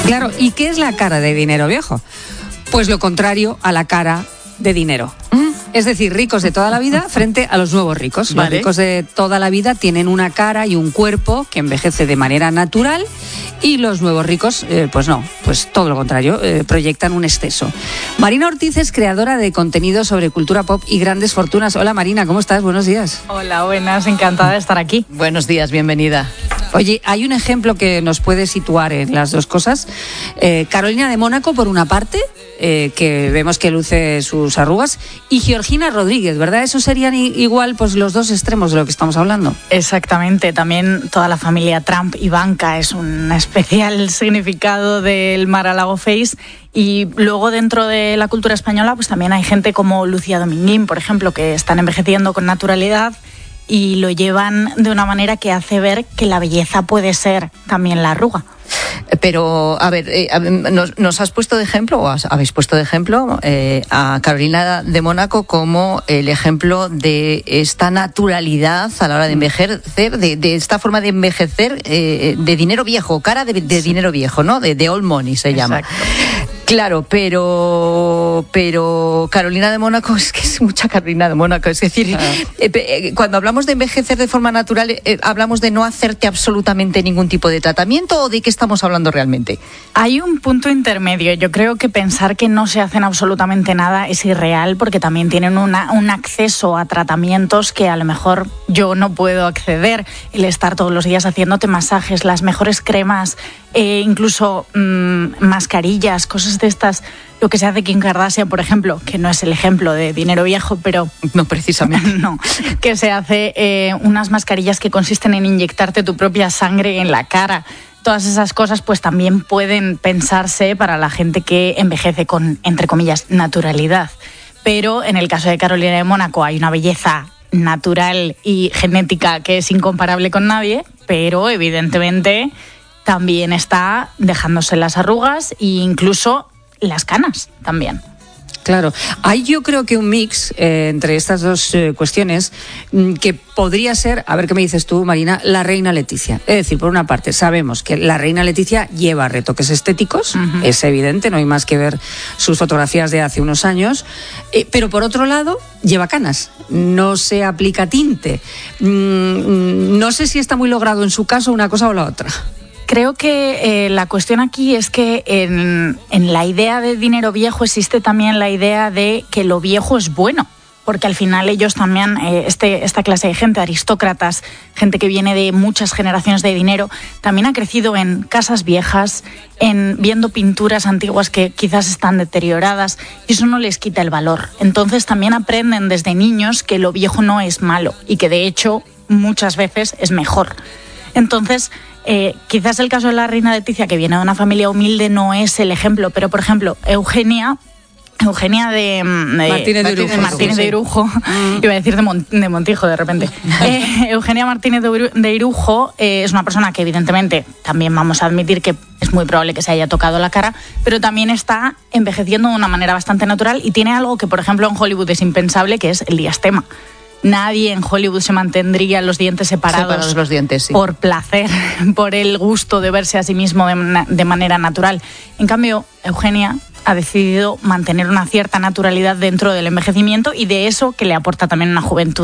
Claro, ¿y qué es la cara de dinero viejo? Pues lo contrario a la cara de dinero. Es decir, ricos de toda la vida frente a los nuevos ricos. Los ricos de toda la vida tienen una cara y un cuerpo que envejece de manera natural y los nuevos ricos, pues no, pues todo lo contrario, proyectan un exceso. Marina Ortiz es creadora de contenido sobre cultura pop y grandes fortunas. Hola Marina, ¿cómo estás? Buenos días. Hola, buenas, encantada de estar aquí. Buenos días, bienvenida. Oye, hay un ejemplo que nos puede situar en las dos cosas. Carolina de Mónaco, por una parte, que vemos que luce sus arrugas, y Georgina Rodríguez, ¿verdad? Eso serían igual pues los dos extremos de lo que estamos hablando. Exactamente, también toda la familia Trump y Ivanka es un especial significado del Mar-a-Lago Face. Y luego dentro de la cultura española pues también hay gente como Lucía Dominguín, por ejemplo, que están envejeciendo con naturalidad y lo llevan de una manera que hace ver que la belleza puede ser también la arruga. Pero, a ver, ¿nos has puesto de ejemplo, o habéis puesto de ejemplo a Carolina de Mónaco como el ejemplo de esta naturalidad a la hora de envejecer, de esta forma de envejecer de dinero viejo, cara de dinero viejo, ¿no? De old money se llama. Exacto. Claro, pero Carolina de Mónaco, es que es mucha Carolina de Mónaco. Es decir, cuando hablamos de envejecer de forma natural, ¿hablamos de no hacerte absolutamente ningún tipo de tratamiento o de qué estamos hablando realmente? Hay un punto intermedio. Yo creo que pensar que no se hacen absolutamente nada es irreal, porque también tienen un acceso a tratamientos que a lo mejor yo no puedo acceder. El estar todos los días haciéndote masajes, las mejores cremas, incluso mascarillas, cosas de estas. Lo que se hace Kim Kardashian, por ejemplo, que no es el ejemplo de dinero viejo, pero... No, precisamente. No, que se hace unas mascarillas que consisten en inyectarte tu propia sangre en la cara. Todas esas cosas pues también pueden pensarse para la gente que envejece con, entre comillas, naturalidad. Pero en el caso de Carolina de Mónaco hay una belleza natural y genética que es incomparable con nadie, pero evidentemente también está dejándose las arrugas e incluso las canas también. Claro, hay yo creo que un mix entre estas dos cuestiones que podría ser, a ver qué me dices tú, Marina, la reina Leticia. Es decir, por una parte, sabemos que la reina Leticia lleva retoques estéticos, es evidente, no hay más que ver sus fotografías de hace unos años, pero por otro lado, lleva canas, no se aplica tinte. No sé si está muy logrado en su caso una cosa o la otra. Creo que la cuestión aquí es que en la idea de dinero viejo existe también la idea de que lo viejo es bueno, porque al final ellos también, esta clase de gente, aristócratas, gente que viene de muchas generaciones de dinero, también ha crecido en casas viejas, viendo pinturas antiguas que quizás están deterioradas, y eso no les quita el valor. Entonces también aprenden desde niños que lo viejo no es malo y que de hecho muchas veces es mejor. Entonces, quizás el caso de la reina Leticia, que viene de una familia humilde, no es el ejemplo, pero por ejemplo, Eugenia de Martínez de Irujo, iba a decir de Montijo de repente. Eugenia Martínez de Irujo es una persona que evidentemente también vamos a admitir que es muy probable que se haya tocado la cara, pero también está envejeciendo de una manera bastante natural y tiene algo que, por ejemplo, en Hollywood es impensable, que es el diastema. Nadie en Hollywood se mantendría los dientes separados los dientes, sí, por placer, por el gusto de verse a sí mismo de manera natural. En cambio, Eugenia ha decidido mantener una cierta naturalidad dentro del envejecimiento y de eso que le aporta también una juventud